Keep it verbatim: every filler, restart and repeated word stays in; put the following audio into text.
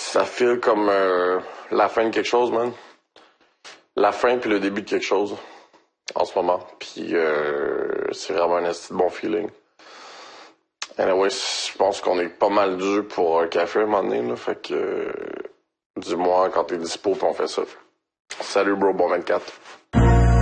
ça file comme euh, la fin de quelque chose, man. La fin puis le début de quelque chose en ce moment. Puis euh, c'est vraiment un esti de bon feeling. Anyway, je pense qu'on est pas mal dû pour un café à un moment donné, là. Fait que euh, dis-moi quand t'es dispo puis on fait ça. Salut bro, bon vingt-quatre.